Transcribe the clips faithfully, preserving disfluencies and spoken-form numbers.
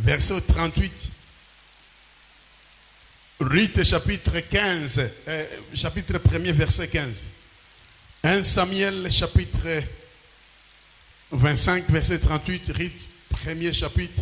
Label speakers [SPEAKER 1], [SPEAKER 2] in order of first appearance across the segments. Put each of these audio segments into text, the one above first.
[SPEAKER 1] verset trente-huit. Ruth chapitre quinze, euh, chapitre premier, verset quinze. un Samuel chapitre vingt-cinq, verset trente-huit. Ruth, premier chapitre,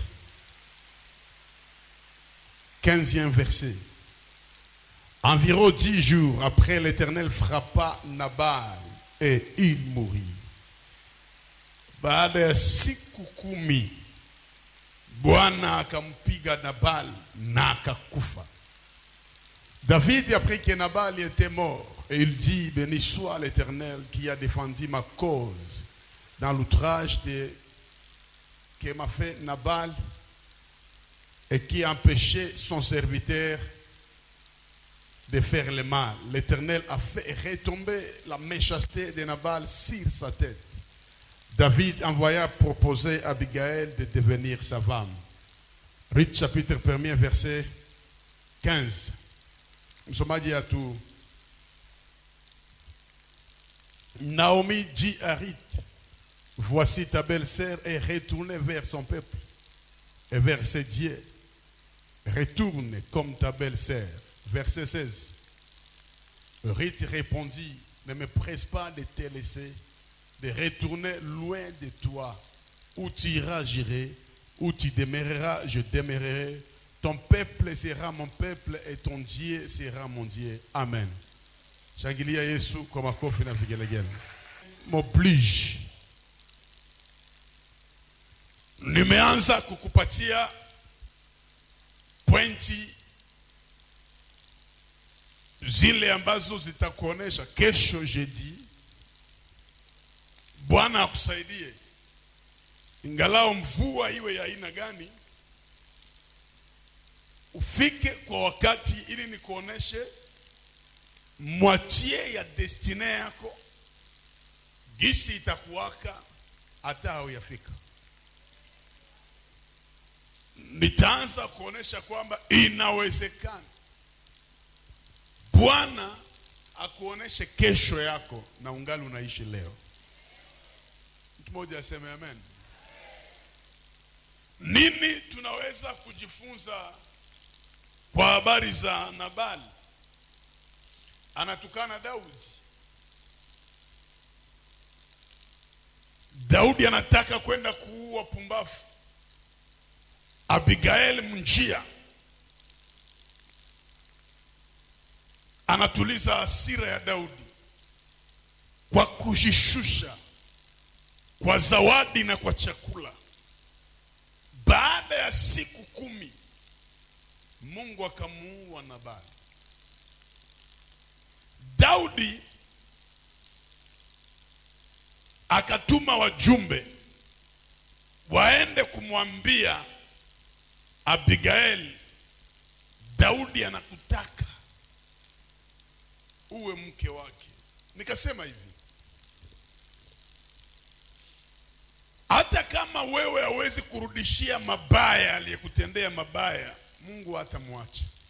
[SPEAKER 1] quinzième verset. Environ dix jours après, l'Éternel frappa Nabal et il mourit. Baada ya siku kumi, Bwana akampiga Nabal na akakufa. David, après que Nabal était mort, et il dit, béni soit l'Éternel qui a défendu ma cause dans l'outrage que m'a fait Nabal et qui a empêché son serviteur de faire le mal. L'Éternel a fait retomber la méchanceté de Nabal sur sa tête. David envoya proposer à Abigail de devenir sa femme. Ruth chapitre premier, verset quinze. Msomaji à tout. Naomi dit à Ruth, voici ta belle-sœur est retournée vers son peuple et vers ses dieux. Retourne comme ta belle-sœur. Verset seize. Ruth répondit, ne me presse pas de te laisser, de retourner loin de toi. Où tu iras, j'irai. Où tu demeureras, je demeurerai. Ton peuple sera mon peuple et ton Dieu sera mon Dieu. Amen. Shangilia Yesu kwa makofi na vigelegele. M'oblige. Nimeanza kukupatia pointi zile ambazo zitakuonesha kesho jeudi Bwana akusaidie. Ingalao mvua iwe ya aina gani, ufike kwa wakati ili nikuoneshe moitié ya destine yako gisi itakuwaka hata hauyafika. Nitaanza kuonesha kwamba inawezekana Bwana akuoneshe kesho yako na ungali unaishi leo. Mtu mmoja aseme amen. Nini tunaweza kujifunza kwa habari za Nabal? Anatukana Daudi. Daudi anataka kwenda kuua pumbafu Abigail mnjia. Anatuliza hasira ya Daudi kwa kujishusha kwa zawadi na kwa chakula. Baada ya siku kumi Mungu akamuua Nabal. Daudi akatuma wajumbe waende kumwambia Abigail, Daudi anakutaka uwe mke wake. Nikasema hivi, hata kama wewe hawezi kurudishia mabaya aliyekutendea mabaya, Mungu hatamwacha.